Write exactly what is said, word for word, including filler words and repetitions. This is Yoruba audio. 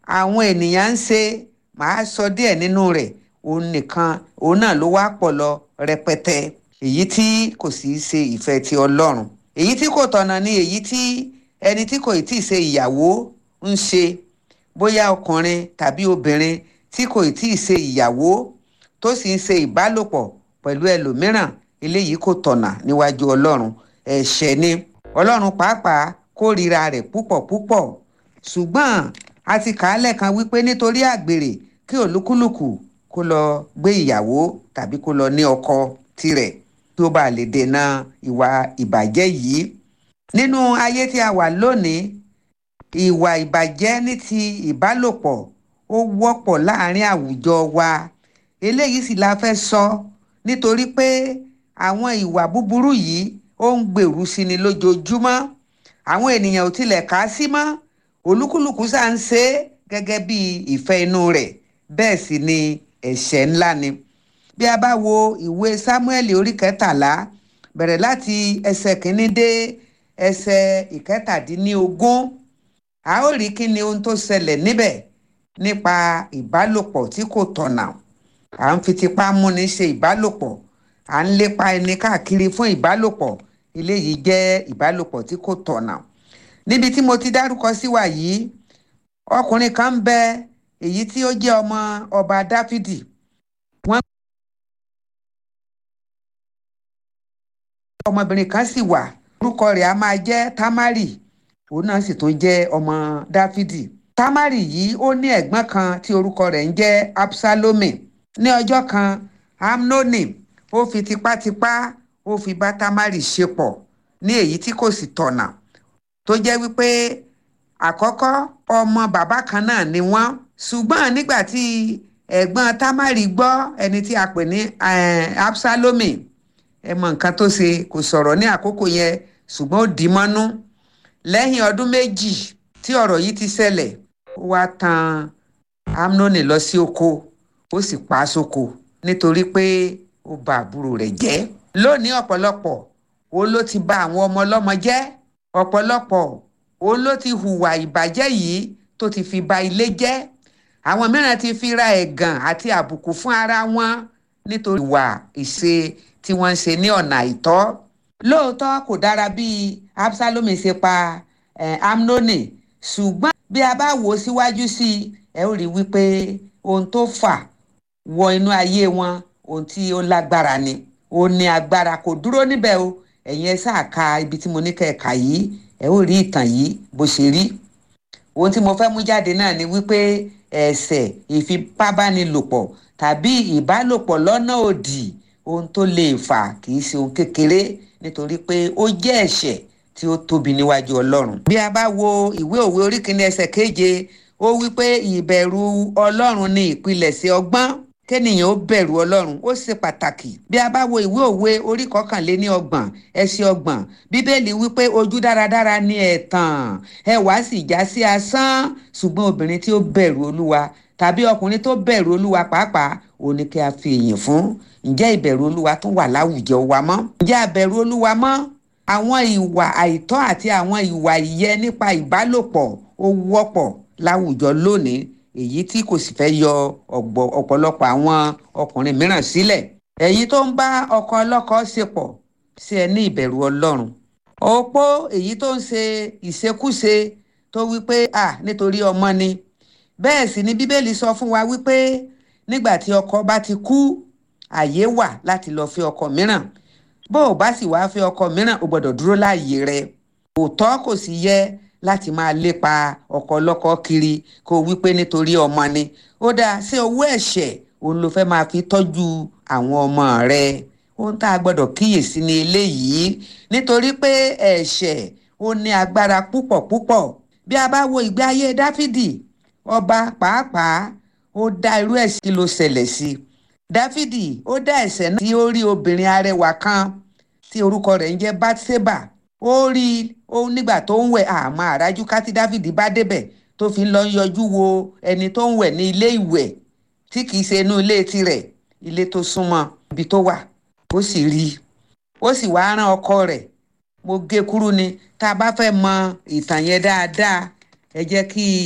àwọn ènìyàn ń ṣe màá sọ díẹ̀ nínú rẹ̀ òun nìkan òun náà ló wá pọ̀ lọ rẹpẹtẹ èyí tí kò sì ṣe ìfẹ́ ti Ọlọ́run èyí tí kò tọ̀nà ni èyí tí ẹni tí kò tí ì ṣe ìyàwó ń ṣe bóyá ọkùnrin tàbí obìnrin tí kò tí ì ṣe ìyàwó tó sì ń ṣe ìbálòpọ̀ pẹ̀lú ẹlòmíràn eléyìí kò tọ̀nà níwájú Ọlọ́run ẹ̀ṣẹ̀ ni Ọlọ́run pàápàá kórìíra rẹ̀ púpọ̀ púpọ̀ ṣùgbọ́n a ti kà á lẹ́ẹ̀kan wípé nítorí àgbèrè kí olúkúlùkù kó lọ gbé ìyàwó tàbí kó lọ ní ọkọ tirẹ̀ kí ó bá lè dènà ìwà ìbàjẹ́ yìí nínú ayé tí a wà lónìí ìwà ìbàjẹ́ ní ti ìbálòpọ̀ ó wọ́pọ̀ láàrin àwùjọ wa eléyìí sì la fẹ́ sọ nítorí pé àwọn ìwà búburú yìí ó ń gbèrú sí ni lójoojúmọ́ àwọn ènìyàn ò tilẹ̀ kà á sí mọ́ olúkúlùkù sá ń ṣe é gẹ́gẹ́ bí ìfẹ́ inú rẹ̀ bẹ́ẹ̀ sì ni ẹ̀ṣẹ̀ ńlá ni bí a bá wo ìwé Sámúẹ́lì orí kẹtàlá bẹ̀rẹ̀ láti ẹsẹ̀ kìíní dé ẹsẹ̀ ìkẹtàdínlógún a ó rí kí ni ohun tó ṣẹlẹ̀ níbẹ̀ nípa ìbálòpọ̀ tí kò tọ̀nà à ń fi tipá múni ṣe ìbálòpọ̀ à ń lépa ẹni káàkiri fún ìbálòpọ̀ eléyìí jẹ́ ìbálòpọ̀ tí kò tọ̀nà níbi tí mo ti dárúkọ sí wa yìí ọkùnrin kan ń bẹ èyí tí ó jẹ́ ọmọ ọba Dáfídì wọ́n ọmọbìnrin kan sì wà orúkọ rẹ̀ a máa jẹ́ Támárì òun náà sì tún jẹ́ ọmọ Dáfídì Támárì yìí ó ní ẹ̀gbọ́n kan tí orúkọ rẹ̀ ń jẹ́ Absalomi ní ọjọ́ kan Amnoni ó fi tipátipá ó fi bá Támárì ṣe pọ̀ ní èyí tí kò sì tọ̀nà tó jẹ́ wípé àkọ́kọ́ ọmọ bàbá kan náà ni wọ́n ṣùgbọ́n nígbà tí ẹ̀gbọ́n Támárì gbọ́ ẹni tí a pè ní Absalomi ẹ mọ nǹkan tó ṣe kò sọ̀rọ̀ ní àkókò yẹn ṣùgbọ́n ó dì í mọ́nú lẹ́yìn ọdún méjì tí ọ̀rọ̀ yìí ti ṣẹlẹ̀ ó wá tan Amnoni lọ sí oko ó sì pa á sóko nítorí pé ó bà àbúrò rẹ̀ jẹ́ lónìí ọ̀pọ̀lọpọ̀ òun ló ti bà àwọn ọmọ ọlọ́mọ jẹ́ ọ̀pọ̀lọpọ̀ òun ló ti hùwà ìbàjẹ́ yìí tó ti fi ba ilé jẹ́ àwọn mìíràn ti fi ra ẹ̀gàn àti àbùkù fún ara wọn nítorí ìwà ìṣe tí wọ́n ń ṣe ní ọ̀nà àìtọ́ lóòótọ́ kò dára bí Absalomi ṣe pa eh, Amnoni ṣùgbọ́n bí a bá wò ó síwájú sí i ẹ ó rí i wípé ohun tó fà wọ inú ayé wọn ohun tí ó lágbára ni ó ní agbára kò dúró níbẹ̀ o ẹ̀yin ẹ sáà ka ibi tí mo ní kẹ́ẹ̀ka yìí ẹ ó rí ìtàn yìí bó ṣe rí ohun tí mo fẹ́ mú jáde náà ni wípé ẹ̀ṣẹ̀ ìfipábánilòpọ̀ tàbí ìbálòpọ̀ lọ́nà òdì ohun tó lè fà kì í ṣe ohun kékeré nítorí pé ó jẹ́ ẹ̀ṣẹ̀ tí ó tóbi níwájú Ọlọ́run. bí a bá wo ìwé òwe orí kìíní ẹsẹ̀ keje ó wípé ìbẹ̀rù Ọlọ́run ni ìpilẹ̀ṣẹ̀ ọgbọ́n kéèyàn ó bẹ̀rù Ọlọ́run ó ṣe pàtàkì. bí a bá wo ìwé òwe orí kọkànléní ọgbọ̀n ẹsẹ̀ ọgbọ̀n bíbélì wípé ojú dáradára ni ẹ̀tàn ẹwà sì já sí asán ṣùgbọ́n obìnrin tí ó bẹ̀rù Olúwa tàbí ọkùnrin tó bẹ̀rù Olúwa pàápàá òun ni kí a fi ìyìn fún. ǹjẹ́ ìbẹ̀rù Olúwa tún wà láwùjọ wa mọ́? ǹjẹ́ a bẹ̀rù Olúwa mọ́? àwọn ìwà àìtọ́ àti àwọn ìwà ìyẹ nípa ìbálòpọ̀ ó wọ́pọ̀ láwùjọ lónìí èyí tí kò sì fẹ́ yọ ọ̀pọ̀lọpọ̀ àwọn ọkùnrin mìíràn sílẹ̀. ẹ̀yin tó ń bá ọkọ ọlọ́kọ ṣe pọ̀ sí ẹ ní ìbẹ̀rù Ọlọ́run. opó èyí tó ń ṣe ìṣekúṣe tó wípé à nítorí ọmọ ni bẹ́ẹ̀ sì ni bíbélì sọ fún wa wípé nígbà tí ọkọ bá ti kú àyè wà láti lọ fẹ́ ọkọ mìíràn bó o bá sì wá fẹ́ ọkọ mìíràn o gbọ́dọ̀ dúró láàyè rẹ kò tọ́ kò sì yẹ láti máa lépa ọkọ ọlọ́kọ kiri kó o wípé nítorí ọmọ ni ó dáa ṣé owó ẹ̀ṣẹ̀ òun ló fẹ́ máa fi tọ́jú àwọn ọmọ rẹ ohun tá a gbọ́dọ̀ kíyèsí ni eléyìí nítorí pé ẹ̀ṣẹ̀ ó ní agbára púpọ̀ púpọ̀ bí a bá wo ìgbé ayé Dáfídì ọba pàápàá ó dá irú ẹ̀ṣẹ̀ kí ló ṣẹlẹ̀ sí Dáfídì ó dá ẹ̀ṣẹ̀ náà tí ó rí obìnrin arẹwà kan tí orúkọ rẹ̀ ń jẹ́ Bátíṣébà ó rí ó nígbà tó ń wẹ̀ àmọ́ àrájú ká tí Dáfídì bá débẹ̀ tó fi lọ yọjú wo ẹni tó ń wẹ̀ ní ilé ìwẹ̀ tí kìí ṣe inú ilé tirẹ̀ ilé tó súnmọ́ ibi tó wà ó sì rí i ó sì wá rán ọkọ rẹ̀ mo gé kúrú ni tá a bá fẹ́ mọ ìtàn yẹn dáadáa ẹ jẹ́ kí